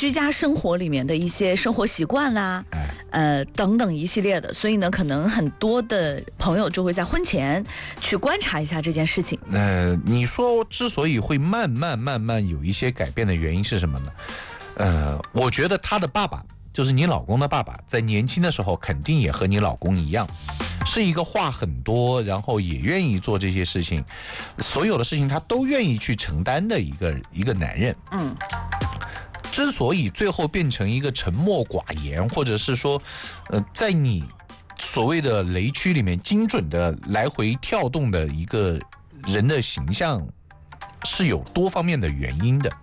居家生活里面的一些生活习惯啦，等等一系列的，所以呢，可能很多的朋友就会在婚前去观察一下这件事情。 你说之所以会慢慢有一些改变的原因是什么呢？我觉得他的爸爸，就是你老公的爸爸，在年轻的时候肯定也和你老公一样，是一个话很多，然后也愿意做这些事情，所有的事情他都愿意去承担的一个男人。之所以最后变成一个沉默寡言，或者是说，在你所谓的雷区里面精准的来回跳动的一个人的形象，是有多方面的原因的。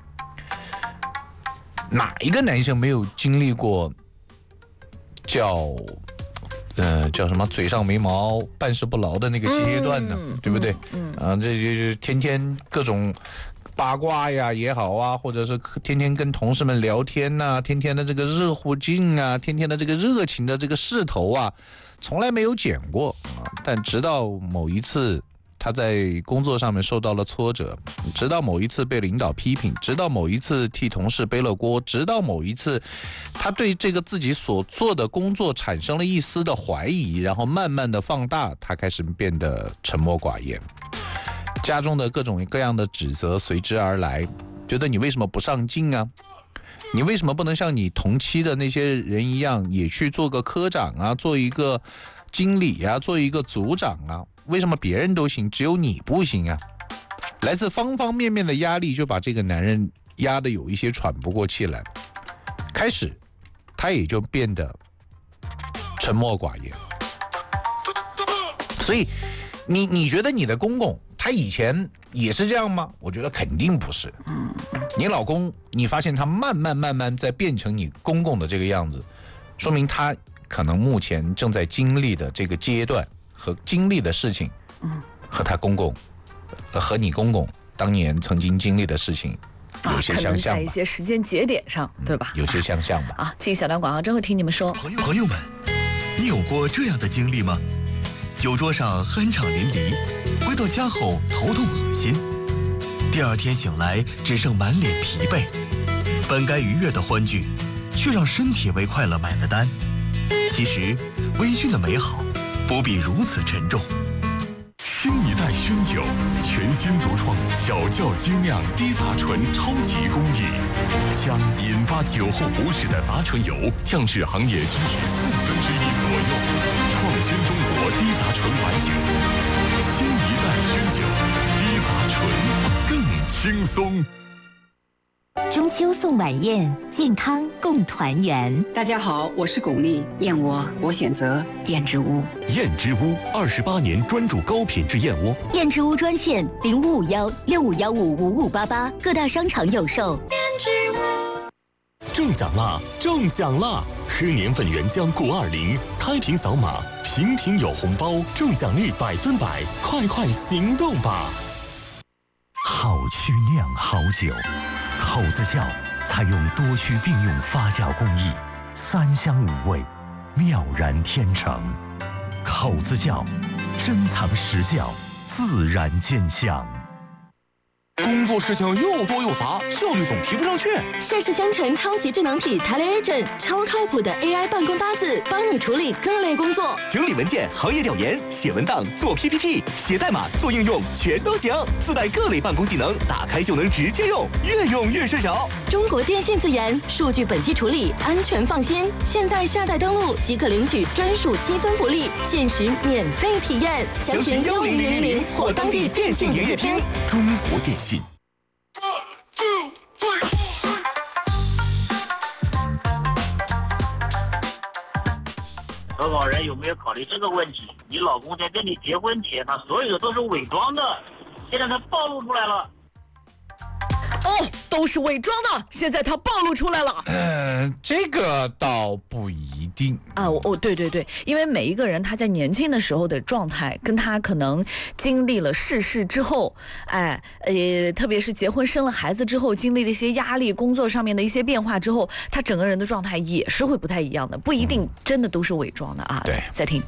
哪一个男生没有经历过叫什么嘴上没毛办事不牢的那个阶段呢？对不对？这天天各种八卦呀也好啊，或者是天天跟同事们聊天呐，天天的这个热乎劲啊，天天的这个热情的这个势头啊，从来没有减过啊。但直到某一次他在工作上面受到了挫折，直到某一次被领导批评，直到某一次替同事背了锅，直到某一次他对这个自己所做的工作产生了一丝的怀疑，然后慢慢的放大，他开始变得沉默寡言，家中的各种各样的指责随之而来，觉得你为什么不上进啊？你为什么不能像你同期的那些人一样，也去做个科长啊，做一个经理啊，做一个组长啊？为什么别人都行，只有你不行啊？来自方方面面的压力就把这个男人压得有一些喘不过气来，开始他也就变得沉默寡言。所以你觉得你的公公他以前也是这样吗？我觉得肯定不是。你老公你发现他慢慢在变成你公公的这个样子，说明他可能目前正在经历的这个阶段和经历的事情，和他公公和你公公当年曾经经历的事情有些相像吧， 可能在一些时间节点上，对吧？ 有些相像吧。 进小段广告之后听你们说。 朋友们，你有过这样的经历吗？酒桌上酣畅淋漓，回到家后头痛恶心，第二天醒来只剩满脸疲惫，本该愉悦的欢聚，却让身体为快乐买了单。其实微醺的美好不必如此沉重。 新一代熏酒，全新独创小窖精酿低杂醇超级工艺，将引发酒后不适的杂醇油降至行业均值1/4左右，创新中国低杂醇白酒。新一代熏酒，低杂醇更轻松。 中秋送晚宴，健康共团圆。 大家好，我是巩俐，燕窝我选择燕之屋。 燕之屋28年专注高品质燕窝。 燕之屋专线0551651588，各大商场有售。燕之屋中奖啦！中奖啦！喝年份原浆920，开瓶扫码，瓶瓶有红包，中奖率100%，快行动吧！ 好曲酿好酒，口子窖采用多曲并用发酵工艺，3香5味，妙然天成。口子窖，珍藏实窖，自然见香。 工作事情又多又杂，效率总提不上去。 盛世香城超级智能体 Teleragent， 超靠谱的 AI 办公搭子，帮你处理各类工作， 整理文件、行业调研、写文档、做 PPT、写代码、做应用，全都行。自带各类办公技能，打开就能直接用，越用越顺手。 中国电信自研，数据本地处理，安全放心。现在下载登录即可领取专属积分福利，限时免费体验。 详询10000或当地电信营业厅。 中国电信。 投稿人有没有考虑这个问题？你老公在跟你结婚前，他所有的都是伪装的，现在他暴露出来了。 都是伪装的，现在他暴露出来了。 这个倒不一定啊。对，因为每一个人他在年轻的时候的状态，跟他可能经历了世事之后，特别是结婚生了孩子之后，经历了一些压力、工作上面的一些变化之后，他整个人的状态也是会不太一样的，不一定真的都是伪装的啊。 对， 再听。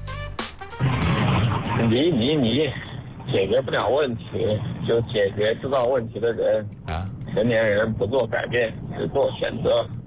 你解决不了问题，就解决制造问题的人啊。成年人不做改变，只做选择，